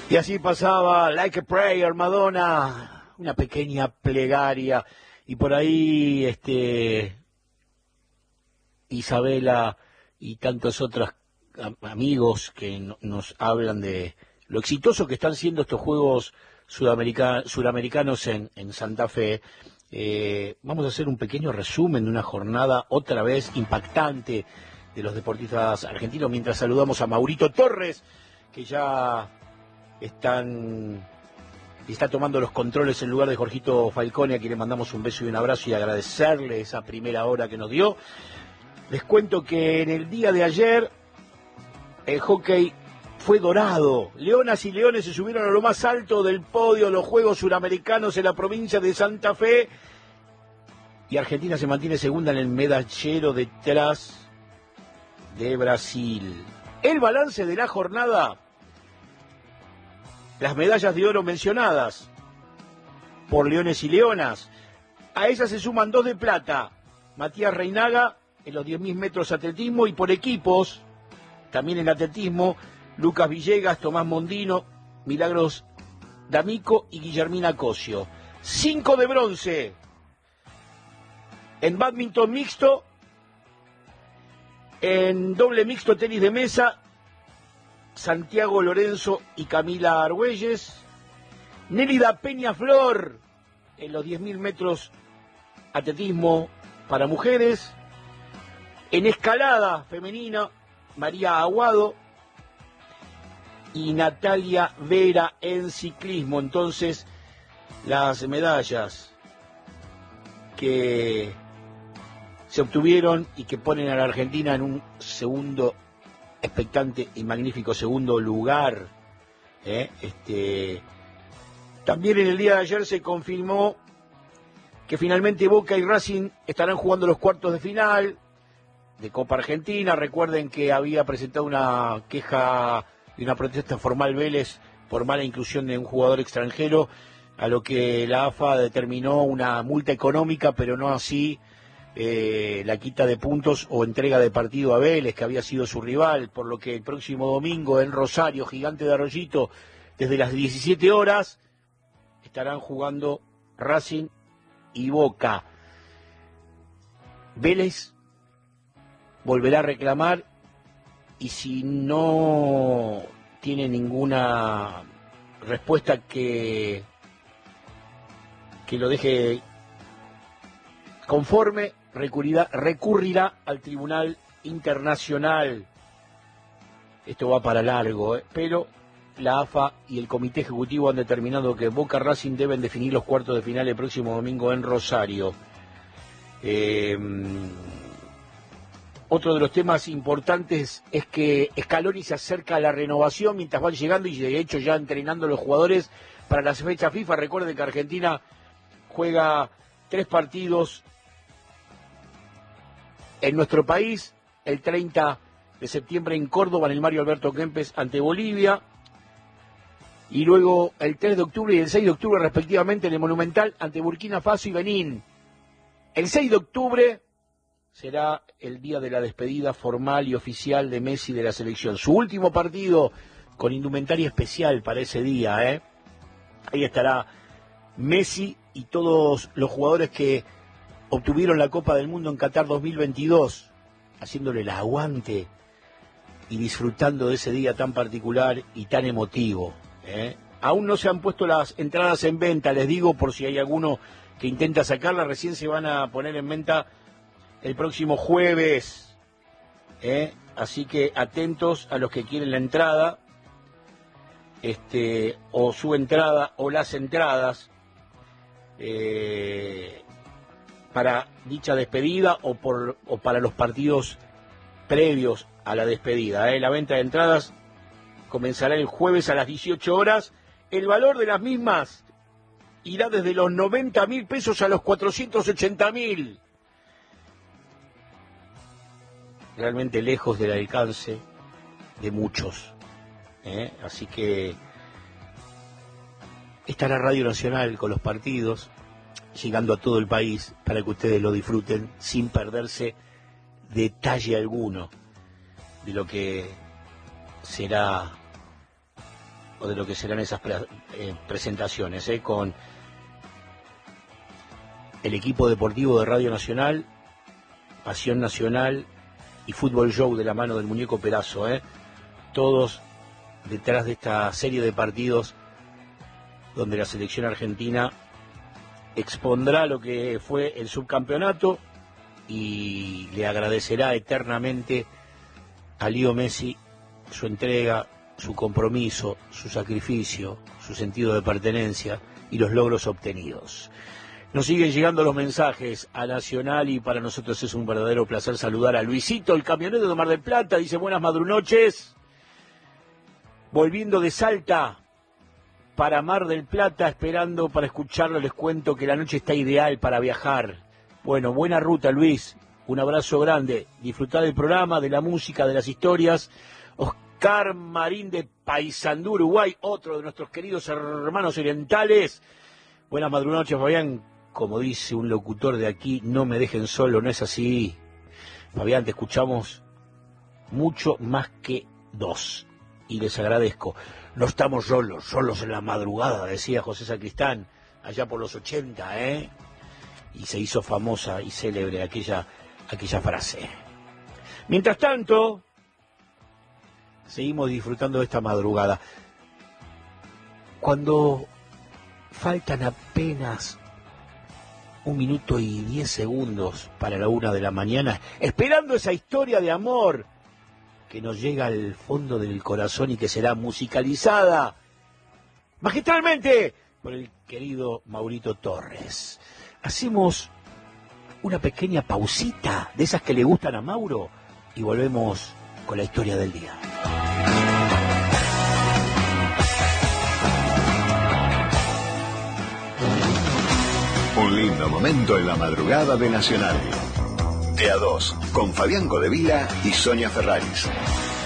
Y así pasaba Like a Prayer, Madonna, una pequeña plegaria. Y por ahí, Isabela y tantos otros amigos que nos hablan de lo exitoso que están siendo estos Juegos Suramericanos en Santa Fe. Vamos a hacer un pequeño resumen de una jornada otra vez impactante de los deportistas argentinos, mientras saludamos a Maurito Torres, que ya está tomando los controles en lugar de Jorgito Falcone, a quien le mandamos un beso y un abrazo y agradecerle esa primera hora que nos dio. Les cuento que en el día de ayer el hockey fue dorado. Leonas y Leones se subieron a lo más alto del podio de los Juegos Suramericanos en la provincia de Santa Fe, y Argentina se mantiene segunda en el medallero detrás de Brasil. El balance de la jornada: las medallas de oro mencionadas por Leones y Leonas, a esas se suman 2 de plata, Matías Reinaga en los 10.000 metros atletismo, y por equipos, también en atletismo, Lucas Villegas, Tomás Mondino, Milagros D'Amico y Guillermina Cosio. 5 de bronce en bádminton mixto, en doble mixto tenis de mesa, Santiago Lorenzo y Camila Argüelles. Nélida Peñaflor en los 10.000 metros atletismo para mujeres. En escalada femenina, María Aguado y Natalia Vera en ciclismo. Entonces, las medallas que se obtuvieron y que ponen a la Argentina en un segundo expectante y magnífico segundo lugar. También en el día de ayer se confirmó que finalmente Boca y Racing estarán jugando los cuartos de final de Copa Argentina. Recuerden que había presentado una queja y una protesta formal Vélez por mala inclusión de un jugador extranjero, a lo que la AFA determinó una multa económica, pero no así la quita de puntos o entrega de partido a Vélez, que había sido su rival, por lo que el próximo domingo en Rosario, Gigante de Arroyito, desde las 17 horas, estarán jugando Racing y Boca. Vélez volverá a reclamar, y si no tiene ninguna respuesta que lo deje conforme, recurrirá al Tribunal Internacional. Esto va para largo, pero la AFA y el Comité Ejecutivo han determinado que Boca Racing deben definir los cuartos de final el próximo domingo en Rosario. Otro de los temas importantes es que Scaloni se acerca a la renovación mientras van llegando, y de hecho ya entrenando a los jugadores para las fechas FIFA. Recuerden que Argentina juega 3 partidos en nuestro país: el 30 de septiembre en Córdoba, en el Mario Alberto Kempes, ante Bolivia, y luego el 3 de octubre y el 6 de octubre respectivamente en el Monumental ante Burkina Faso y Benín. El 6 de octubre será el día de la despedida formal y oficial de Messi de la selección. Su último partido con indumentaria especial para ese día. Ahí estará Messi y todos los jugadores que obtuvieron la Copa del Mundo en Qatar 2022, haciéndole el aguante y disfrutando de ese día tan particular y tan emotivo. Aún no se han puesto las entradas en venta, les digo, por si hay alguno que intenta sacarla. Recién se van a poner en venta el próximo jueves, así que atentos a los que quieren la entrada, o su entrada o las entradas para dicha despedida o para los partidos previos a la despedida. La venta de entradas comenzará el jueves a las 18 horas. El valor de las mismas irá desde los 90.000 pesos a los 480.000. Realmente lejos del alcance de muchos. Así que estará Radio Nacional con los partidos, llegando a todo el país para que ustedes lo disfruten sin perderse detalle alguno de lo que será de lo que serán esas presentaciones, con el equipo deportivo de Radio Nacional, Pasión Nacional y Fútbol Show de la mano del Muñeco Perazo, todos detrás de esta serie de partidos donde la selección argentina expondrá lo que fue el subcampeonato y le agradecerá eternamente a Leo Messi su entrega, su compromiso, su sacrificio, su sentido de pertenencia y los logros obtenidos. Nos siguen llegando los mensajes a Nacional y para nosotros es un verdadero placer saludar a Luisito, el camionero de Mar del Plata. Dice: buenas madrunoches. Volviendo de Salta para Mar del Plata, esperando para escucharlo, les cuento que la noche está ideal para viajar. Bueno, buena ruta, Luis. Un abrazo grande. Disfrutar del programa, de la música, de las historias. Oscar Marín de Paysandú, Uruguay, otro de nuestros queridos hermanos orientales. Buenas madrunoches, Fabián. Como dice un locutor de aquí, no me dejen solo, no es así. Fabián, te escuchamos mucho más que dos. Y les agradezco. No estamos solos en la madrugada, decía José Sacristán, allá por los 80, Y se hizo famosa y célebre aquella frase. Mientras tanto, seguimos disfrutando de esta madrugada. Cuando faltan apenas 1 minuto y 10 segundos para la 1 de la mañana, esperando esa historia de amor que nos llega al fondo del corazón y que será musicalizada magistralmente por el querido Maurito Torres. Hacemos una pequeña pausita de esas que le gustan a Mauro y volvemos con la historia del día. Un lindo momento en la madrugada de Nacional. De a 2, con Fabián Codevila y Sonia Ferraris.